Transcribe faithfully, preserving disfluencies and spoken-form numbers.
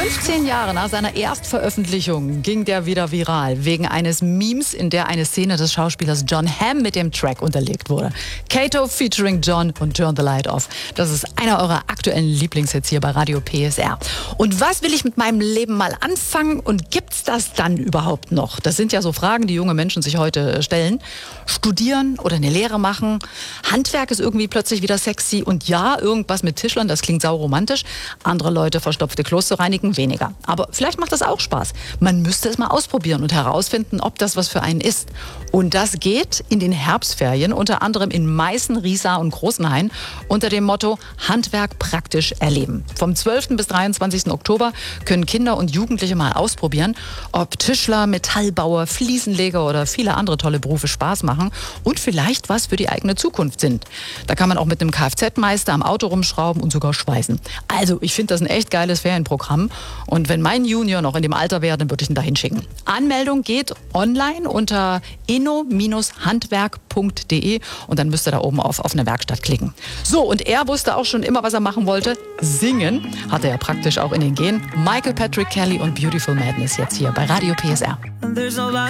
fünfzehn Jahre nach seiner Erstveröffentlichung ging der wieder viral, wegen eines Memes, in der eine Szene des Schauspielers Jon Hamm mit dem Track unterlegt wurde. Kato featuring Jon und Turn the Light Off. Das ist einer eurer aktuellen Lieblingshits hier bei Radio P S R. Und was will ich mit meinem Leben mal anfangen und gibt's das dann überhaupt noch? Das sind ja so Fragen, die junge Menschen sich heute stellen. Studieren oder eine Lehre machen? Handwerk ist irgendwie plötzlich wieder sexy und ja, irgendwas mit Tischlern, das klingt sauromantisch. Andere Leute verstopfte Klos zu reinigen, weniger. Aber vielleicht macht das auch Spaß. Man müsste es mal ausprobieren und herausfinden, ob das was für einen ist. Und das geht in den Herbstferien, unter anderem in Meißen, Riesa und Großenhain, unter dem Motto Handwerk praktisch erleben. Vom zwölften bis dreiundzwanzigsten Oktober können Kinder und Jugendliche mal ausprobieren, ob Tischler, Metallbauer, Fliesenleger oder viele andere tolle Berufe Spaß machen und vielleicht was für die eigene Zukunft sind. Da kann man auch mit einem Kfz-Meister am Auto rumschrauben und sogar schweißen. Also, ich finde das ein echt geiles Ferienprogramm. Und wenn mein Junior noch in dem Alter wäre, dann würde ich ihn da hinschicken. Anmeldung geht online unter inno handwerk punkt de und dann müsst ihr da oben auf offene Werkstatt klicken. So, und er wusste auch schon immer, was er machen wollte. Singen hat er ja praktisch auch in den Genen. Michael Patrick Kelly und Beautiful Madness jetzt hier bei Radio P S R.